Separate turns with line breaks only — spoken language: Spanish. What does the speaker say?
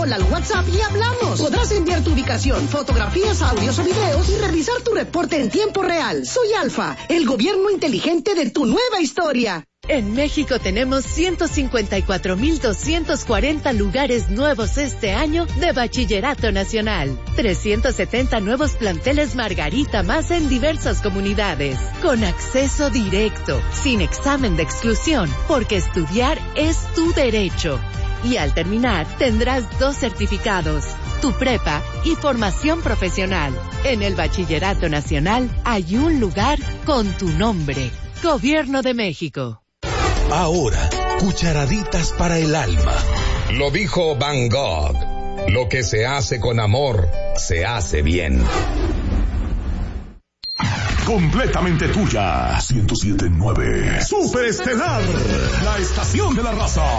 Hola al WhatsApp y hablamos. Podrás enviar tu ubicación, fotografías, audios o videos y revisar tu reporte en tiempo real. Soy Alfa, el gobierno inteligente de tu nueva historia.
En México tenemos 154,240 lugares nuevos este año de Bachillerato Nacional. 370 nuevos planteles Margarita Más en diversas comunidades. Con acceso directo, sin examen de exclusión, porque estudiar es tu derecho. Y al terminar, tendrás 2 certificados, tu prepa y formación profesional. En el Bachillerato Nacional hay un lugar con tu nombre. Gobierno de México.
Ahora, cucharaditas para el alma.
Lo dijo Van Gogh. Lo que se hace con amor, se hace bien.
Completamente tuya. 107.9. Superestelar. La estación de la raza.